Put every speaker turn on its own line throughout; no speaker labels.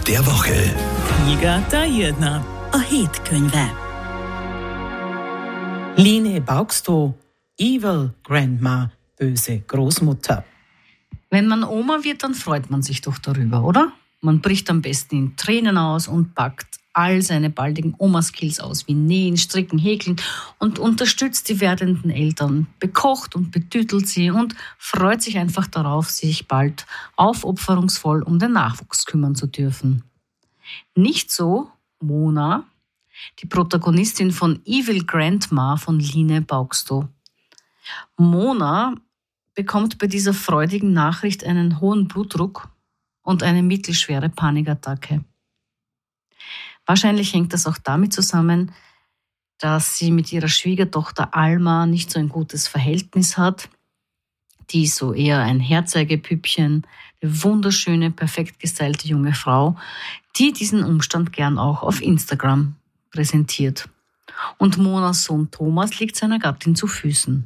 der Woche.
Jigata jedna.
A hétkönyve.
Line Baugstow, Evil Grandma, böse Großmutter.
Wenn man Oma wird, dann freut man sich doch darüber, oder? Man bricht am besten in Tränen aus und packt all seine baldigen Oma-Skills aus, wie Nähen, Stricken, Häkeln und unterstützt die werdenden Eltern, bekocht und betütelt sie und freut sich einfach darauf, sich bald aufopferungsvoll um den Nachwuchs kümmern zu dürfen. Nicht so Mona, die Protagonistin von Evil Grandma von Line Baugstow. Mona bekommt bei dieser freudigen Nachricht einen hohen Blutdruck und eine mittelschwere Panikattacke. Wahrscheinlich hängt das auch damit zusammen, dass sie mit ihrer Schwiegertochter Alma nicht so ein gutes Verhältnis hat. Die ist so eher ein Herzeigepüppchen, eine wunderschöne, perfekt gestylte junge Frau, die diesen Umstand gern auch auf Instagram präsentiert. Und Monas Sohn Thomas liegt seiner Gattin zu Füßen.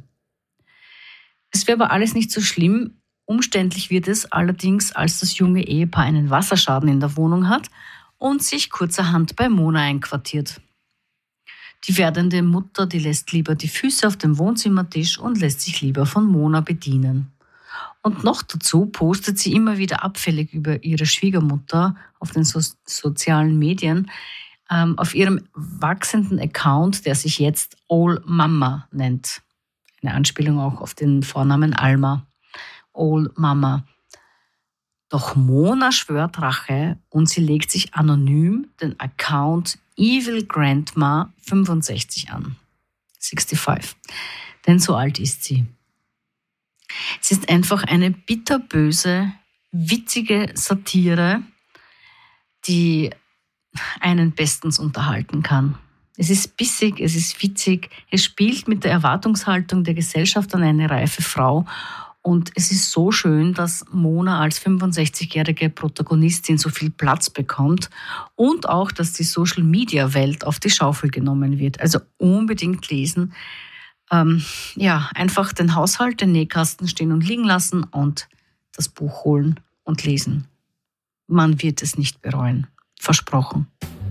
Es wäre aber alles nicht so schlimm. Umständlich wird es allerdings, als das junge Ehepaar einen Wasserschaden in der Wohnung hat und sich kurzerhand bei Mona einquartiert. Die werdende Mutter, die lässt lieber die Füße auf dem Wohnzimmertisch und lässt sich lieber von Mona bedienen. Und noch dazu postet sie immer wieder abfällig über ihre Schwiegermutter auf den sozialen Medien, auf ihrem wachsenden Account, der sich jetzt All Mama nennt. Eine Anspielung auch auf den Vornamen Alma. All Mama. Doch Mona schwört Rache und sie legt sich anonym den Account Evil Grandma 65 an. 65. Denn so alt ist sie. Es ist einfach eine bitterböse, witzige Satire, die einen bestens unterhalten kann. Es ist bissig, es ist witzig, es spielt mit der Erwartungshaltung der Gesellschaft an eine reife Frau. Und es ist so schön, dass Mona als 65-jährige Protagonistin so viel Platz bekommt und auch, dass die Social-Media-Welt auf die Schaufel genommen wird. Also unbedingt lesen. Einfach den Haushalt, den Nähkasten stehen und liegen lassen und das Buch holen und lesen. Man wird es nicht bereuen. Versprochen.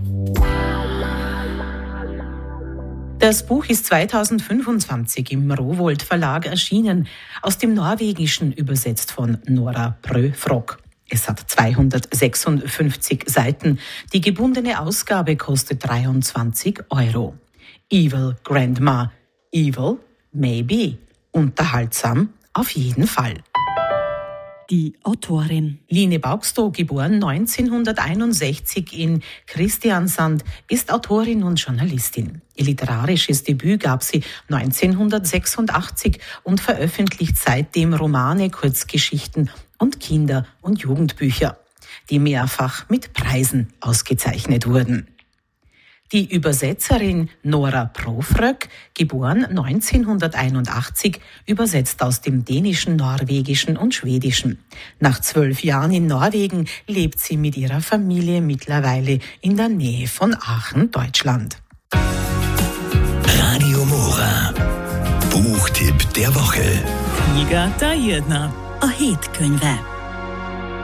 Das Buch ist 2025 im Rowohlt Verlag erschienen, aus dem Norwegischen übersetzt von Nora Brøfrog. Es hat 256 Seiten. Die gebundene Ausgabe kostet 23 €. Evil Grandma. Evil? Maybe. Unterhaltsam? Auf jeden Fall.
Die Autorin.
Line Baugstow, geboren 1961 in Kristiansand, ist Autorin und Journalistin. Ihr literarisches Debüt gab sie 1986 und veröffentlicht seitdem Romane, Kurzgeschichten und Kinder- und Jugendbücher, die mehrfach mit Preisen ausgezeichnet wurden. Die Übersetzerin Nora Brøfrog, geboren 1981, übersetzt aus dem Dänischen, Norwegischen und Schwedischen. Nach 12 Jahren in Norwegen lebt sie mit ihrer Familie mittlerweile in der Nähe von Aachen, Deutschland.
Radio Mora. Buchtipp der Woche.
Jigata jedna.
A hétkönyve.